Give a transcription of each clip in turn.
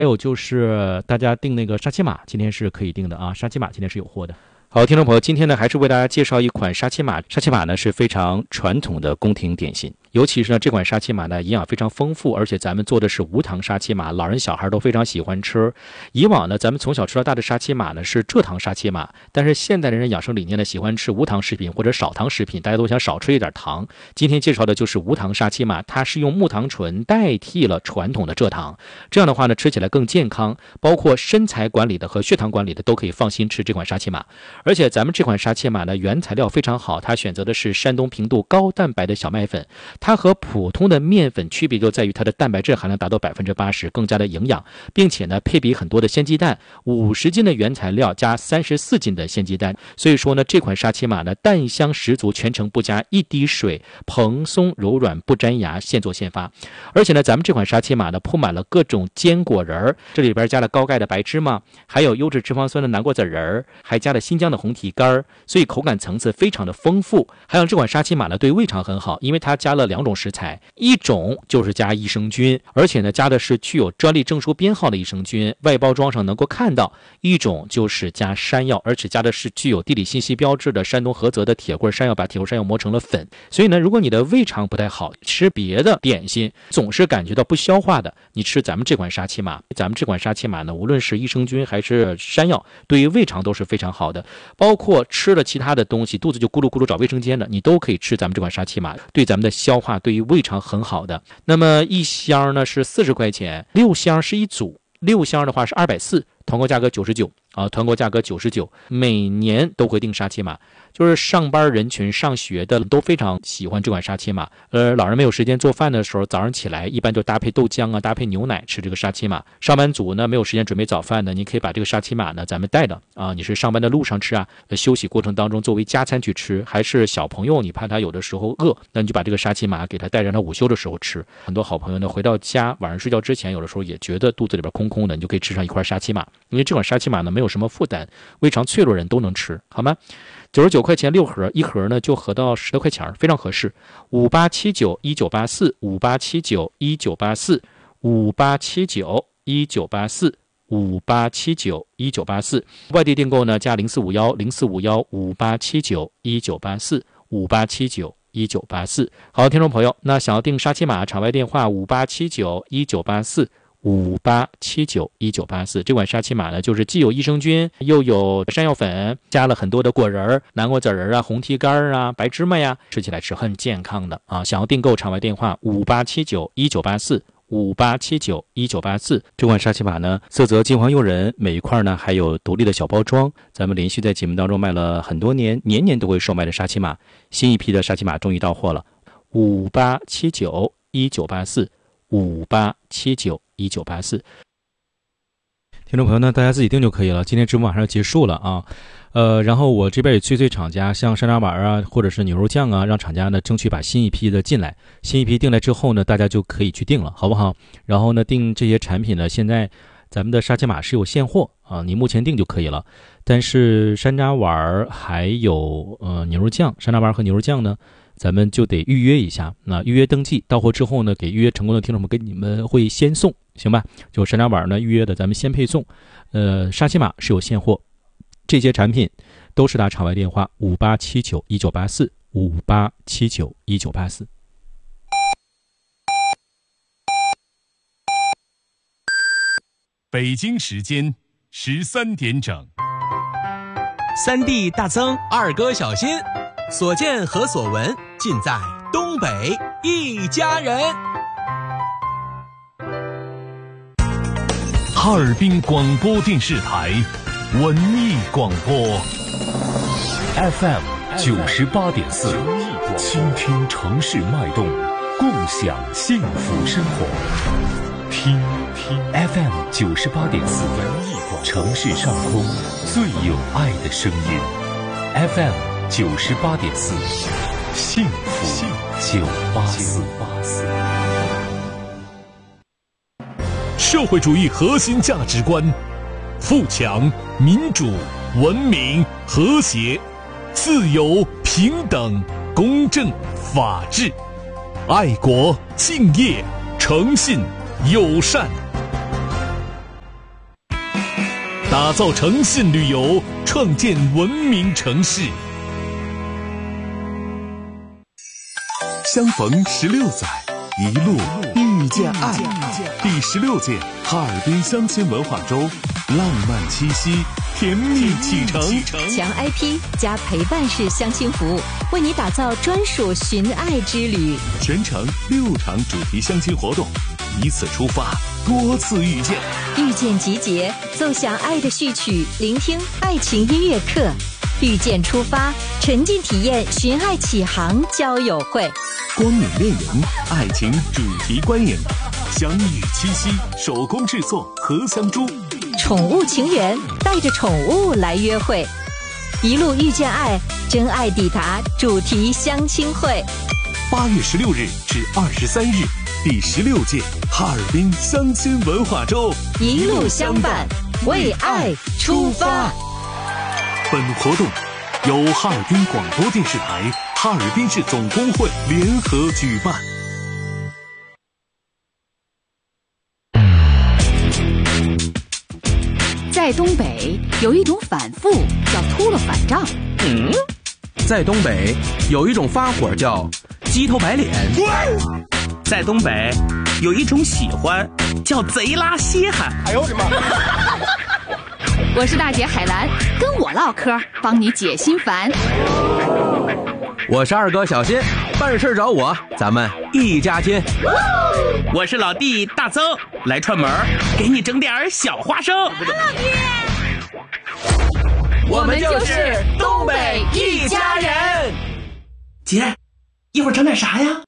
还有就是大家订那个沙琪玛，今天是可以订的啊，沙琪玛今天是有货的。好，听众朋友，今天呢还是为大家介绍一款沙琪玛。沙琪玛呢是非常传统的宫廷点心，尤其是呢这款沙琪玛呢营养非常丰富，而且咱们做的是无糖沙琪玛，老人小孩都非常喜欢吃。以往呢咱们从小吃到大的沙琪玛呢是蔗糖沙琪玛，但是现代人养生理念呢喜欢吃无糖食品或者少糖食品，大家都想少吃一点糖。今天介绍的就是无糖沙琪玛，它是用木糖醇代替了传统的蔗糖，这样的话呢吃起来更健康，包括身材管理的和血糖管理的都可以放心吃这款沙琪玛。而且咱们这款沙琪玛呢原材料非常好，它选择的是山东平度高蛋白的小麦粉，它和普通的面粉区别就在于它的蛋白质含量达到 80%， 更加的营养，并且呢配比很多的鲜鸡蛋，50斤的原材料加34斤的鲜鸡蛋，所以说呢这款沙琪玛呢蛋香十足，全程不加一滴水，蓬松柔软不粘牙，现做现发。而且呢咱们这款沙琪玛呢铺满了各种坚果仁，这里边加了高钙的白芝麻，还有优质脂肪酸的南瓜籽仁，还加了新疆的红提干，所以口感层次非常的丰富。还有这款沙琪玛呢对胃肠很好，因为它加了2种食材，一种就是加益生菌，而且呢加的是具有专利证书编号的益生菌，外包装上能够看到；一种就是加山药，而且加的是具有地理信息标志的山东菏泽的铁棍山药，把铁棍山药磨成了粉。所以呢如果你的胃肠不太好，吃别的点心总是感觉到不消化的，你吃咱们这款沙琪玛，咱们这款沙琪玛呢无论是益生菌还是山药，对于胃肠都是非常好的，包括吃了其他的东西肚子就咕噜咕噜找卫生间的，你都可以吃咱们这款沙琪玛，对咱们的消化对于胃肠很好的。那么一箱呢是40块钱，6箱是一组，6箱的话是240，团购价格99啊，团购价格99，每年都会订沙琪玛，就是上班人群上学的都非常喜欢这款沙琪玛。老人没有时间做饭的时候，早上起来一般就搭配豆浆啊，搭配牛奶吃这个沙琪玛。上班族呢没有时间准备早饭的，你可以把这个沙琪玛呢咱们带着啊，你是上班的路上吃啊，休息过程当中作为加餐去吃，还是小朋友你怕他有的时候饿，那你就把这个沙琪玛给他带着，他午休的时候吃。很多好朋友呢回到家晚上睡觉之前，有的时候也觉得肚子里边空空的，你就可以吃上一块沙琪玛，因为这款沙琪玛呢没有什么负担，胃肠脆弱人都能吃，好吗？99块钱6盒，一盒呢就合到10多块钱，非常合适。58791984 58791984 58791984 58791984，外地订购呢加0451 0451 58791984 58791984。好，听众朋友，那想要订沙琪玛，场外电话58791984 58791984。这款沙琪玛呢就是既有益生菌又有山药粉，加了很多的果仁，南瓜籽仁啊，红提干啊，白芝麻呀，吃起来是很健康的啊。想要订购场外电话58791984 58791984。这款沙琪玛呢色泽金黄诱人，每一块呢还有独立的小包装，咱们连续在节目当中卖了很多年，年年都会售卖的沙琪玛，新一批的沙琪玛终于到货了。58791984 58791984。听众朋友呢大家自己订就可以了，今天直播马上要结束了啊。然后我这边也催厂家，像山楂丸啊或者是牛肉酱啊，让厂家呢争取把新一批的进来，新一批订来之后呢大家就可以去订了，好不好？然后呢订这些产品呢，现在咱们的沙琪玛是有现货啊，你目前订就可以了。但是山楂丸还有牛肉酱，山楂丸和牛肉酱呢咱们就得预约一下，那预约登记到货之后呢，给预约成功的听众们给你们会先送，行吧？就山楂丸呢预约的咱们先配送，沙琪玛是有现货，这些产品都是打场外电话58791984 58791984。 北京时间13点整 ，3弟大增，二哥小心，所见和所闻尽在东北一家人。 哈尔滨广播电视台文艺广播 FM 98.4，倾听城市脉动，共享幸福生活。听 FM 98.4，城市上空最有爱的声音。FM 98.4，幸福984。社会主义核心价值观：富强、民主、文明、和谐、自由、平等、公正、法治、爱国、敬业、诚信、友善。 打造诚信旅游，创建文明城市。相逢16载，一路遇见爱。第16届哈尔滨相亲文化周，浪漫七夕，甜蜜启程。 强 IP 加陪伴式相亲服务，为你打造专属寻爱之旅。 全程6场主题相亲活动，以此出发，多次遇见。 遇见集结，奏响爱的序曲，聆听爱情音乐课。遇见出发，沉浸体验寻爱启航交友会。 光影恋人，爱情主题观影，相遇七夕，手工制作荷香珠。 宠物情缘，带着宠物来约会。一路遇见爱，真爱抵达主题相亲会。 8月16日至23日，第16届哈尔滨相亲文化周， 一路相伴，为爱出发。 本活动由哈尔滨广播电视台、哈尔滨市总工会联合举办。 在东北有一种反复叫秃了反账。 在东北有一种发火叫鸡头白脸。 在东北有一种喜欢叫贼拉稀罕。哎呦我的妈！ 我是大姐海兰，跟我唠嗑，帮你解心烦。 我是二哥小新，办事找我，咱们一家亲。 我是老弟大曾，来串门，给你整点小花生。 我们就是东北一家人。 姐，一会儿整点啥呀？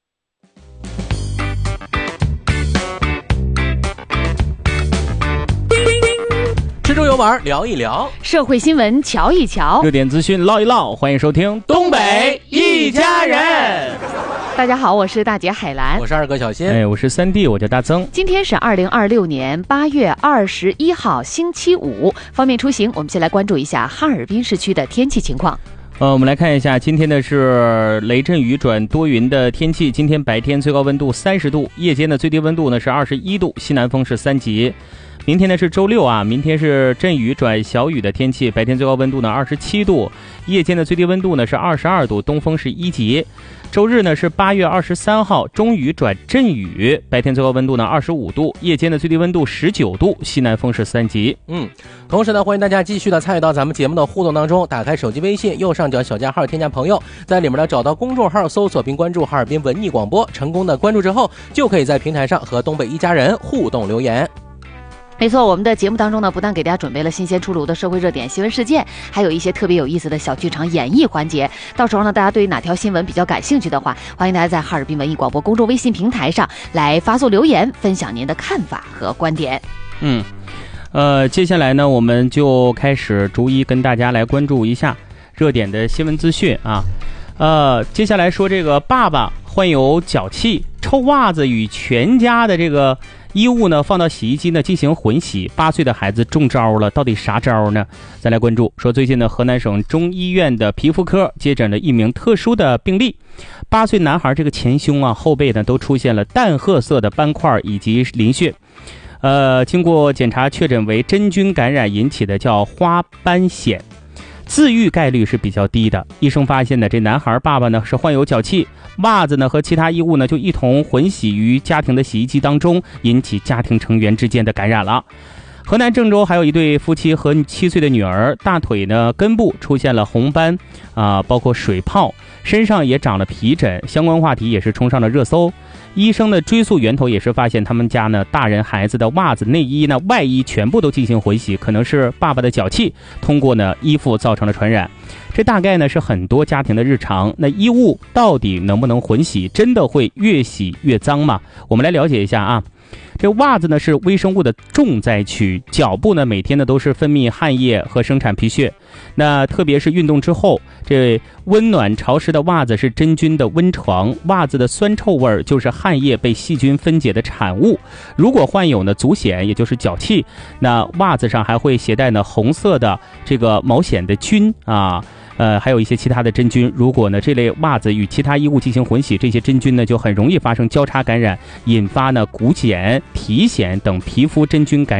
吃猪油丸聊一聊， 社会新闻瞧一瞧， 热点资讯唠一唠，欢迎收听东北一家人。 大家好，我是大姐海兰， 我是二哥小新， 我是三弟，我叫大曾。 今天是2026年8月21号星期五，方便出行，我们先来关注一下哈尔滨市区的天气情况。 我们来看一下今天的是雷阵雨转多云的天气。今天白天最高温度30度，夜间的最低温度呢是21度，西南风是3级。明天呢是周六啊，明天是阵雨转小雨的天气，白天最高温度呢27度，夜间的最低温度呢是22度，东风是1级。周日呢是8月23号，中雨转阵雨，白天最高温度呢25度，夜间的最低温度19度，西南风是3级。 同时呢，欢迎大家继续的参与到咱们节目的互动当中。打开手机微信右上角小加号添加朋友，在里面呢找到公众号，搜索并关注哈尔滨文艺广播，成功的关注之后，就可以在平台上和东北一家人互动留言。 没错，我们的节目当中呢，不但给大家准备了新鲜出炉的社会热点新闻事件，还有一些特别有意思的小剧场演绎环节。到时候呢，大家对于哪条新闻比较感兴趣的话，欢迎大家在哈尔滨文艺广播公众微信平台上来发送留言，分享您的看法和观点。 接下来呢，我们就开始逐一跟大家来关注一下热点的新闻资讯啊。接下来说这个爸爸患有脚气，臭袜子与全家的这个衣物呢放到洗衣机呢进行混洗，8岁的孩子中招了，到底啥招呢？再来关注说，最近呢河南省中医院的皮肤科接诊了一名特殊的病例，8岁男孩这个前胸啊后背呢都出现了淡褐色的斑块以及淋血。经过检查确诊为真菌感染引起的叫花斑癣，自愈概率是比较低的。医生发现呢，这男孩爸爸呢是患有脚气，袜子呢和其他衣物呢就一同混洗于家庭的洗衣机当中，引起家庭成员之间的感染了。河南郑州还有一对夫妻和7岁的女儿，大腿呢根部出现了红斑包括水泡，身上也长了皮疹，相关话题也是冲上了热搜。医生的追溯源头也是发现他们家呢大人孩子的袜子、内衣呢、外衣全部都进行混洗，可能是爸爸的脚气通过呢衣服造成了传染。这大概呢是很多家庭的日常。那衣物到底能不能混洗？真的会越洗越脏吗？我们来了解一下啊。这袜子呢是微生物的重灾区，脚部呢每天呢都是分泌汗液和生产皮屑。那特别是运动之后，这温暖潮湿的袜子是真菌的温床，袜子的酸臭味就是汗液被细菌分解的产物。如果患有呢足癣，也就是脚气，那袜子上还会携带呢红色的这个毛癣的菌还有一些其他的真菌。如果呢这类袜子与其他衣物进行混洗，这些真菌呢就很容易发生交叉感染，引发呢骨癣、体癣等皮肤真菌感染。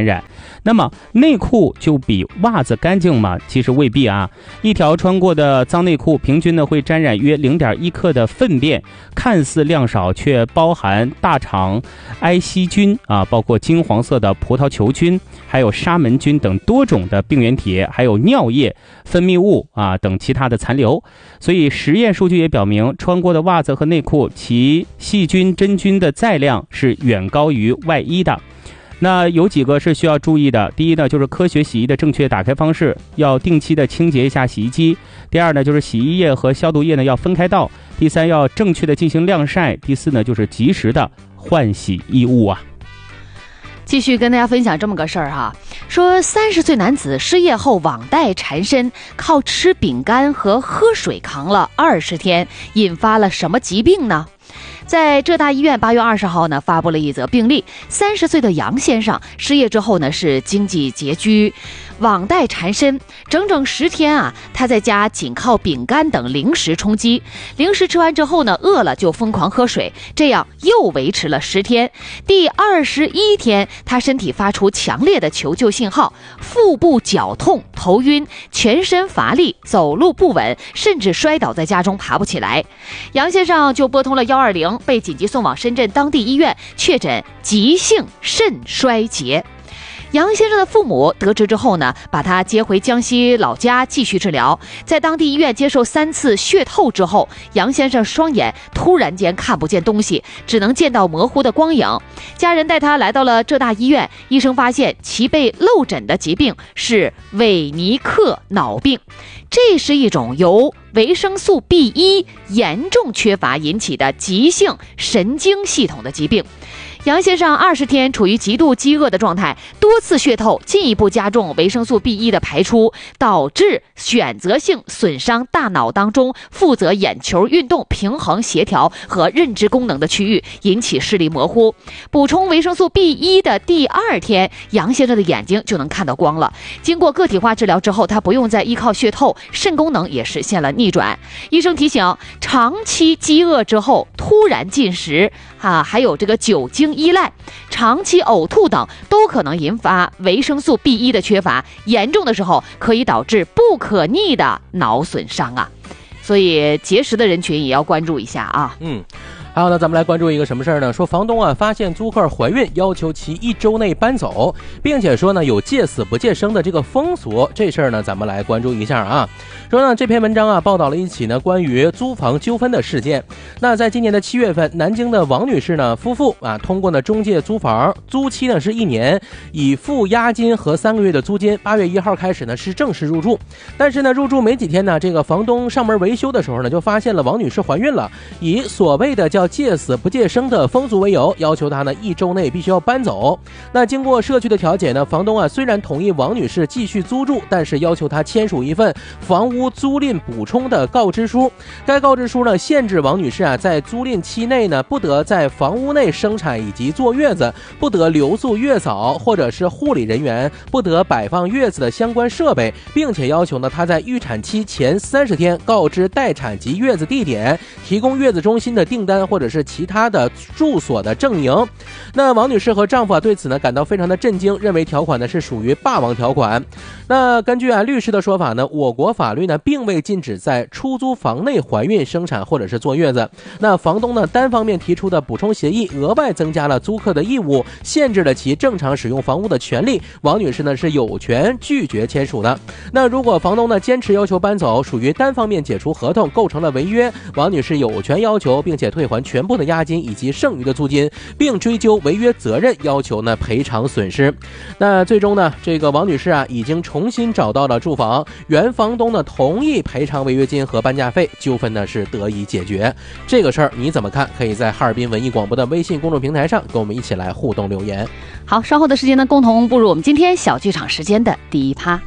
那么内裤就比袜子干净吗？其实未必啊。一条穿过的脏内裤平均呢会沾染约0.1克的粪便，看似量少，却包含大肠埃希菌啊，包括金黄色的葡萄球菌，还有沙门菌等多种的病原体，还有尿液、分泌物啊等其他的残留。所以实验数据也表明，穿过的袜子和内裤其细菌真菌的载量是远高于外衣的。那有几个是需要注意的。第一呢，就是科学洗衣的正确打开方式，要定期的清洁一下洗衣机。第二呢，就是洗衣液和消毒液呢要分开倒。第三，要正确的进行晾晒。第四呢，就是及时的换洗衣物啊。 继续跟大家分享这么个事儿哈，说30岁男子失业后网贷缠身，靠吃饼干和喝水扛了20天，引发了什么疾病呢？在浙大医院8月20号呢发布了一则病例，30岁的杨先生失业之后呢是经济拮据，网贷缠身，整整10天啊，他在家仅靠饼干等零食充饥，零食吃完之后呢饿了就疯狂喝水，这样又维持了10天。第21天，他身体发出强烈的求救信号，腹部绞痛、头晕、全身乏力、走路不稳，甚至摔倒在家中爬不起来。杨先生就拨通了120，被紧急送往深圳当地医院，确诊急性肾衰竭。杨先生的父母得知之后呢，把他接回江西老家继续治疗。在当地医院接受3次血透之后，杨先生双眼突然间看不见东西，只能见到模糊的光影。家人带他来到了浙大医院，医生发现其被漏诊的疾病是韦尼克脑病，这是一种由维生素 B1 严重缺乏引起的急性神经系统的疾病。杨先生20天处于极度饥饿的状态，多次血透进一步加重维生素 B1 的排出，导致选择性损伤大脑当中负责眼球运动、平衡、协调和认知功能的区域，引起视力模糊。补充维生素 B1 的第2天，杨先生的眼睛就能看到光了。经过个体化治疗之后，他不用再依靠血透，肾功能也实现了逆转。医生提醒，长期饥饿之后突然进食还有这个酒精依赖、长期呕吐等，都可能引发维生素 B1 的缺乏，严重的时候可以导致不可逆的脑损伤啊。所以节食的人群也要关注一下啊。 还有呢，咱们来关注一个什么事儿呢？说房东啊发现租客怀孕，要求其1周内搬走，并且说呢有借死不借生的这个风俗。这事儿呢，咱们来关注一下啊。说呢，这篇文章啊报道了一起呢关于租房纠纷的事件。那在今年的7月份，南京的王女士呢夫妇啊通过呢中介租房，租期呢是1年，以付押金和3个月的租金。8月1号开始呢是正式入住，但是呢入住没几天呢，这个房东上门维修的时候呢，就发现了王女士怀孕了，以所谓的叫借死不借生的风俗为由，要求她呢1周内必须要搬走。那经过社区的调解呢，房东啊虽然同意王女士继续租住，但是要求她签署一份房屋租赁补充的告知书。该告知书呢限制王女士啊在租赁期内呢不得在房屋内生产以及坐月子，不得留宿月嫂或者是护理人员，不得摆放月子的相关设备，并且要求呢她在预产期前30天告知待产及月子地点，提供月子中心的订单或者是其他的住所的证明。那王女士和丈夫啊对此呢感到非常的震惊，认为条款呢是属于霸王条款。那根据律师的说法呢，我国法律呢并未禁止在出租房内怀孕、生产或者是坐月子。那房东呢单方面提出的补充协议额外增加了租客的义务，限制了其正常使用房屋的权利。王女士呢是有权拒绝签署的。那如果房东呢坚持要求搬走，属于单方面解除合同，构成了违约。王女士有权要求并且退还全部的押金以及剩余的租金，并追究违约责任，要求呢赔偿损失。那最终呢，这个王女士啊已经重新找到了住房，原房东呢同意赔偿违约金和搬家费，纠纷呢是得以解决。这个事儿你怎么看？可以在哈尔滨文艺广播的微信公众平台上跟我们一起来互动留言。 好，稍后的时间呢，共同步入我们今天小剧场时间的第一趴。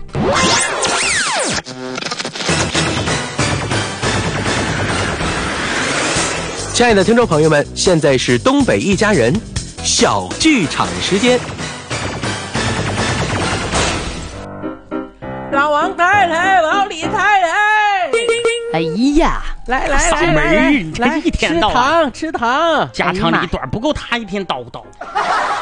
亲爱的听众朋友们，现在是东北一家人小剧场时间。 老王太太，老李太太， 哎呀， 来嗓门儿，你这一天到晚吃糖， 家长里短不够他一天叨叨。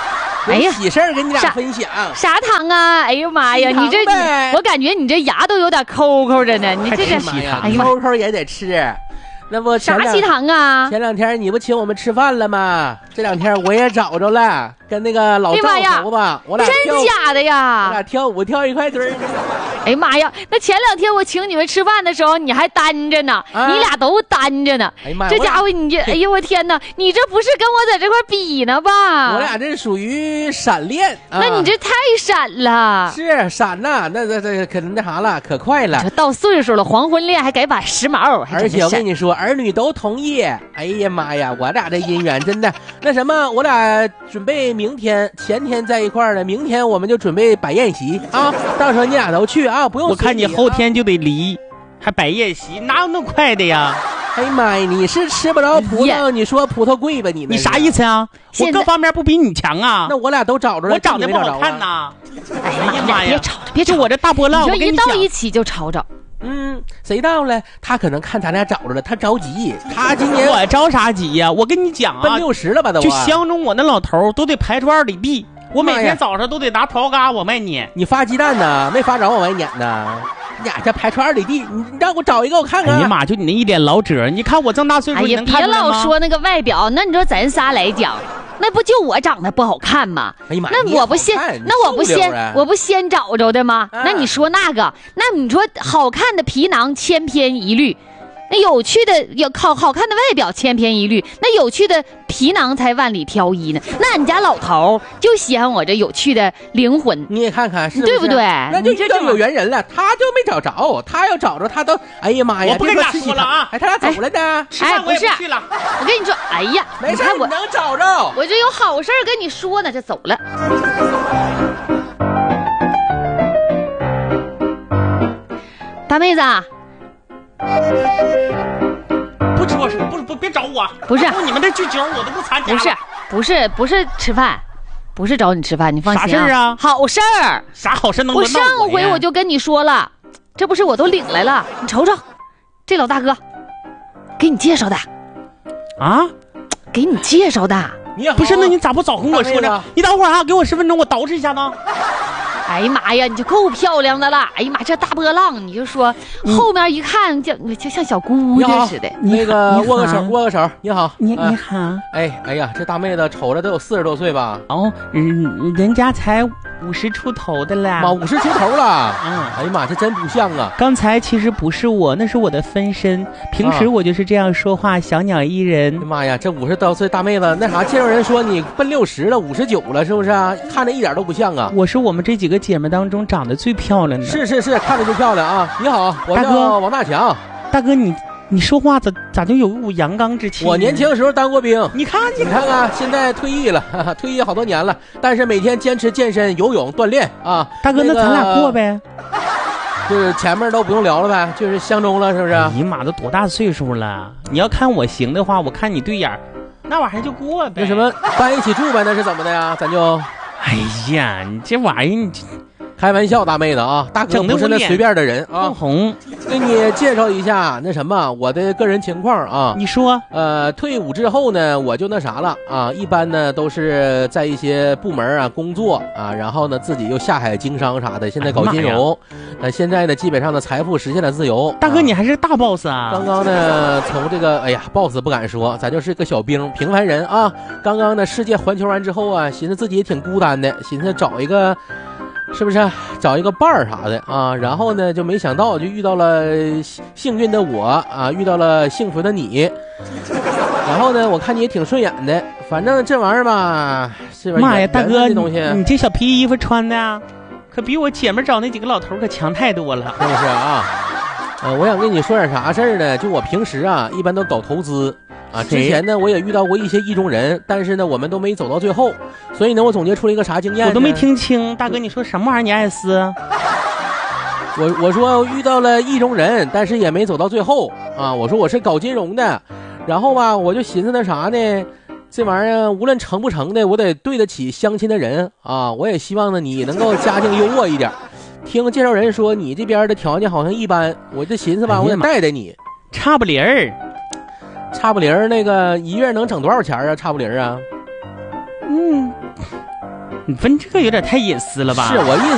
有喜事儿跟你俩分享。 啥糖啊？哎呦妈呀，你这我感觉你这牙都有点抠抠着呢，你这个哎呀，抠抠也得吃。那不啥稀糖啊？ 前2天你不请我们吃饭了吗？这2天我也找着了，跟那个老赵头子，我俩真假的呀？ 我俩跳舞跳一块堆儿。 哎呀妈呀！那前2天我请你们吃饭的时候，你还单着呢，你俩都单着呢。 哎呀妈呀！ 这家伙你这，哎呀我天哪！你这不是跟我在这块比呢吧？ 我俩这属于闪恋。 那你这太闪了。 是闪呐，那可那啥了，可快了。 这到岁数了，黄昏恋还改把时髦， 而且我跟你说，儿女都同意。哎呀妈呀，我俩这姻缘真的那什么，我俩准备明天前天在一块儿了，明天我们就准备摆宴席啊，到时候你俩都去啊，不用。 我看你后天就得离，还摆宴席，哪有那么快的呀？ 哎呀妈呀，你是吃不着葡萄，你说葡萄贵吧？你啥意思啊？我各方面不比你强啊？ 那我俩都找着了， 我长得不好看呐。 哎呀妈呀，别吵， 就我这大波浪， 你说一到一起就吵吵。 谁到了？他可能看咱俩找着了，他着急。他今年我着啥急呀？我跟你讲啊， 奔60了吧都。 就相中我那老头都得排出2里地，我每天早上都得拿桃嘎往外撵。 你发鸡蛋呢？没发着往外撵呢？呀，这排出2里地，你让我找一个我看看。 哎呀妈，就你那一脸老褶，你看我这么大岁数，你能看出来吗？ 别老说那个外表，那你说咱仨来讲。那不就我长得不好看吗？ 哎呀妈！ 那我不先找着的吗？那你说那个，那你说好看的皮囊千篇一律，那有趣的好看的外表千篇一律，那有趣的皮囊才万里挑一呢。那俺家老头就稀罕我这有趣的灵魂， 你也看看是不是对不对？ 那就遇到有缘人了，他就没找着，他要找着他都，哎呀妈呀！ 我不跟你俩说了啊！ 哎，他俩走了呢？ 哎，不是，我跟你说，哎呀， 没事，我能找着， 我这有好事跟你说呢，这走了。大妹子。 不说不别找我， 不是你们这聚酒我都不参加。 不是吃饭，不是找你吃饭，你放心。 啥事啊？ 好事儿。 啥好事能我上回我就跟你说了，这不是我都领来了，你瞅瞅，这老大哥给你介绍的啊， 给你介绍的。 不是，那你咋不早跟我说呢？你等会儿啊，给我10分钟，我捯饬一下呢。 哎呀妈呀，你就够漂亮的了！哎呀妈，这大波浪，你就说后面一看就像小姑娘似的。 那个握个手，你好， 你好。 哎呀，这大妹子瞅着都有40多岁吧？ 哦，人家才50出头的啦。 妈，50出头了。哎呀妈，这真不像啊！ 刚才其实不是我，那是我的分身。平时我就是这样说话，小鸟依人。 妈呀，这50多岁大妹子，那啥，介绍人说你奔60了，59了，是不是啊？看着一点都不像啊！ 我是我们这几个姐妹当中长得最漂亮的。 是，看着就漂亮啊！你好，我叫王大强。 大哥，你说话咋就有一股阳刚之气？ 我年轻的时候当过兵， 你看看，现在退役了，退役好多年了，但是每天坚持健身、游泳、锻炼啊。 大哥，那咱俩过呗？ 就是前面都不用聊了呗，就是相中了，是不是？ 你妈都多大岁数了？你要看我行的话，我看你对眼，那玩意儿就过呗。 那什么搬一起住呗？那是怎么的呀？咱就， 哎呀，你这玩意儿你。 开玩笑，大妹子啊，大哥不是那随便的人啊。 红， 给你介绍一下那什么我的个人情况啊。 你说， 退伍之后呢，我就那啥了啊，一般呢都是在一些部门啊工作啊，然后呢自己又下海经商啥的，现在搞金融，现在呢基本上的财富实现了自由。 大哥，你还是大 boss 啊？ 刚刚呢从这个boss 不敢说，咱就是个小兵，平凡人啊。刚刚呢世界环球完之后啊，寻思自己也挺孤单的，寻思找一个。是不是找一个伴儿啥的啊？然后呢，就没想到就遇到了幸运的我啊，遇到了幸福的你。然后呢，我看你也挺顺眼的，反正这玩意儿吧，是吧？ 妈呀，大哥， 这东西你这小皮衣服穿的啊，可比我姐们找那几个老头可强太多了， 是不是啊？我想跟你说点啥事儿呢？就我平时啊，一般都搞投资。啊，之前呢我也遇到过一些意中人，但是呢我们都没走到最后，所以呢我总结出了一个啥经验呢？ 我都没听清，大哥你说什么玩意儿？你艾斯？ 我说遇到了意中人，但是也没走到最后啊。我说我是搞金融的，然后吧我就寻思那啥呢，这玩意儿无论成不成的，我得对得起相亲的人啊。我也希望呢你能够家境优渥一点。听介绍人说你这边的条件好像一般，我就寻思吧，我得带带你。 差不离儿。 差不离儿那个一月能整多少钱啊？差不离儿啊？ 你问这个有点太隐私了吧？ 是我意